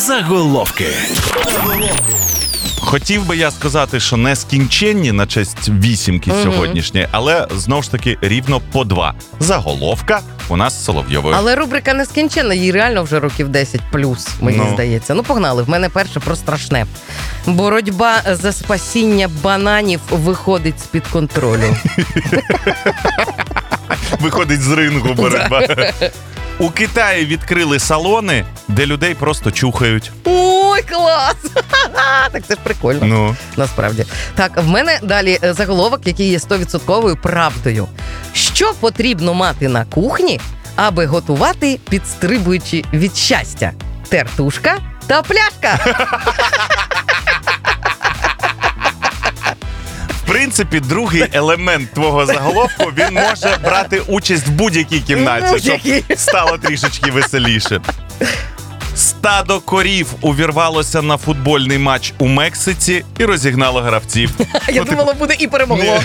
Заголовки. Хотів би я сказати, що нескінченні на честь вісімки сьогоднішньої, але знову ж таки рівно по 2. Заголовка у нас з Соловйовою. Але рубрика нескінченна, їй реально вже років 10 плюс, мені здається. Ну, погнали, в мене перше про страшне. Боротьба за спасіння бананів виходить з-під контролю. Виходить з рингу боротьба. У Китаї відкрили салони, де людей просто чухають. Ой, клас! Так це ж прикольно, насправді. Так, в мене далі заголовок, який є 100% правдою. Що потрібно мати на кухні, аби готувати, підстрибуючи від щастя? Тертушка та пляшка. В принципі, другий елемент твого заголовку, він може брати участь в будь-якій кімнаті, щоб стало трішечки веселіше. Стадо корів увірвалося на футбольний матч у Мексиці і розігнало гравців. Я думала, буде і перемогло.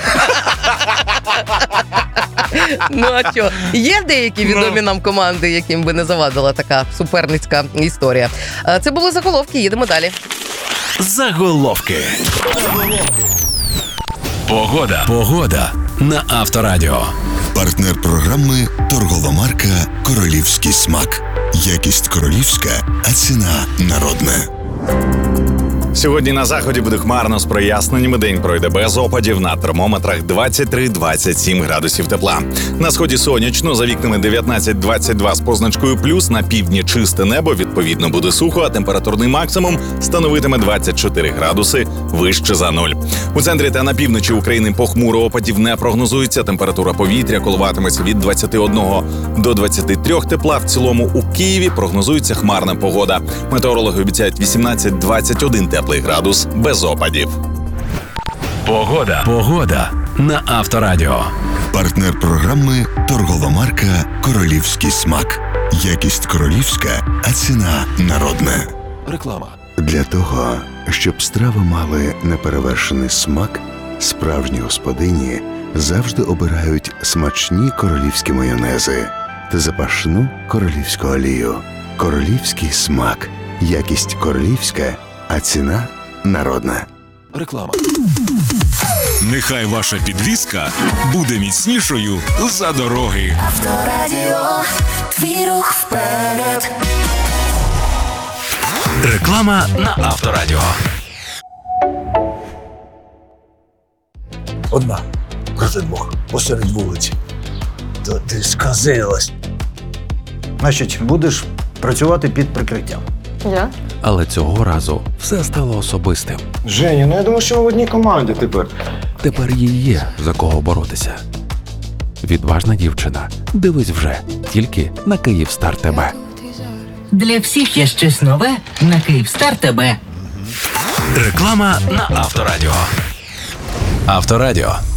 Ну а що? Є деякі відомі нам команди, яким би не завадила така суперницька історія. Це були заголовки, їдемо далі. Заголовки. Погода на Авторадіо. Партнер програми торгова марка «Королівський смак». Якість королівська, а ціна народна. Сьогодні на заході буде хмарно з проясненнями. День пройде без опадів. На термометрах 23-27 градусів тепла. На сході сонячно, за вікнами 19-22 з позначкою плюс. На півдні чисте небо, відповідно буде сухо, а температурний максимум становитиме 24 градуси вище за 0. У центрі та на півночі України похмуро, опадів не прогнозується. Температура повітря коливатиметься від 21 до 23 тепла. В цілому у Києві прогнозується хмарна погода. Метеорологи обіцяють 18-21 теплий градус без опадів. Погода на Авторадіо. Партнер програми торгова марка «Королівський смак». Якість королівська, а ціна народна. Реклама. Для того, щоб страви мали неперевершений смак, справжні господині завжди обирають смачні королівські майонези та запашну королівську олію. Королівський смак. Якість королівська, а ціна народна. Реклама. Нехай ваша підвізка буде міцнішою за дороги. Авторадіо, твій рух вперед. Реклама на Авторадіо. Одна, проти двох, посеред вулиці. То ти сказилась. Значить, будеш працювати під прикриттям. Я? Але цього разу все стало особистим. Женя, ну я думаю, що ми в одній команді тепер. Тепер їй є за кого боротися. Відважна дівчина. Дивись вже тільки на Київстар ТБ. Для всіх є щось нове на Київстар ТБ. Реклама на Авторадіо. Авторадіо.